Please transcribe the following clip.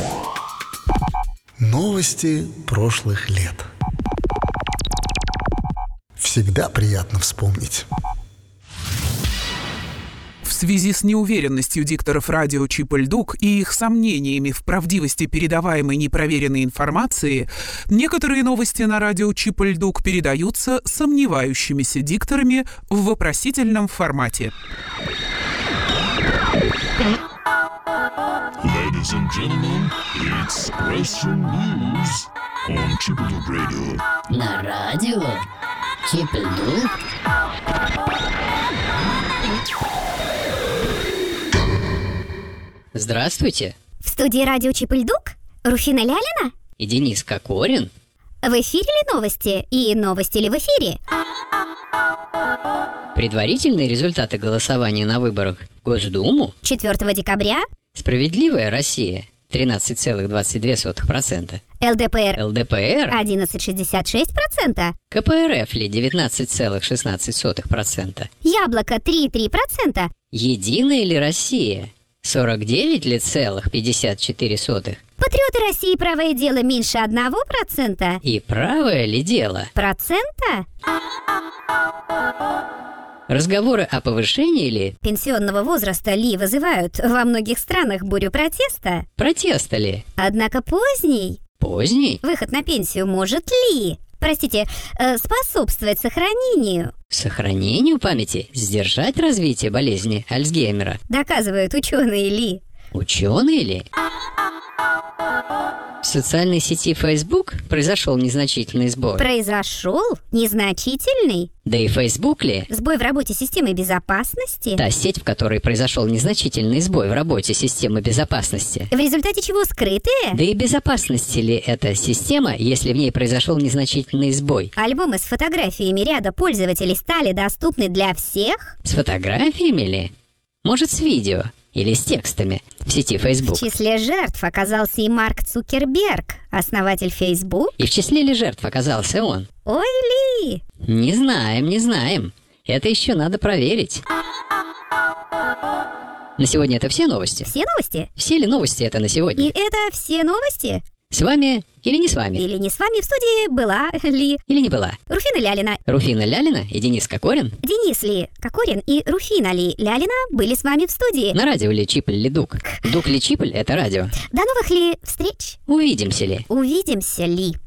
Новости прошлых лет. Всегда приятно вспомнить. В связи с неуверенностью дикторов радио Чип и Льдук и их сомнениями в правдивости передаваемой непроверенной информации, некоторые новости на радио Чип и Льдук передаются сомневающимися дикторами в вопросительном формате. Ladies and gentlemen, it's Question News on Chip и Льдук Radio. На радио Чип и Льдук. Здравствуйте. В студии радио Чип и Льдук Руфина Лялина И Денис Кокорин. В эфире ли новости? И новости ли в эфире? Предварительные результаты голосования на выборах в Госдуму. 4 декабря Справедливая Россия 13,22%. ЛДПР ЛДПР 11,66%. КПРФ ли 19,16%. Яблоко 3,3%. Единая ли Россия 49,54%. Патриоты России правое дело меньше 1%. И правое ли дело? Процента? Разговоры о повышении ли? Пенсионного возраста ли вызывают во многих странах бурю протеста? Протеста ли? Однако поздний Поздний? выход на пенсию может ли, способствовать сохранению? Сохранению памяти? Сдержать развитие болезни Альцгеймера? Доказывают ученые ли? Ученые ли? В социальной сети Facebook произошел незначительный сбой. Произошел незначительный Да и Facebook ли? сбой в работе системы безопасности, Та сеть, в которой произошел незначительный сбой в работе системы безопасности. в результате чего скрытые Да и безопасности ли эта система, если в ней произошел незначительный сбой? альбомы с фотографиями ряда пользователей стали доступны для всех? С фотографиями ли? Может, с видео? Или с текстами в сети Facebook? В числе жертв оказался и Марк Цукерберг, основатель Facebook. И в числе ли жертв оказался он? Ой ли! Не знаем. Это еще надо проверить. На сегодня это все новости? Все новости? Все ли новости это на сегодня? И это все новости? С вами или не с вами? Или не с вами в студии была ли Или не была? Руфина Лялина, Руфина Лялина и Денис Кокорин? Денис ли Кокорин и Руфина ли Лялина были с вами в студии. На радио ли Чипль ли Дук? Дук ли Чипль — это радио. До новых ли встреч? Увидимся ли? Увидимся ли?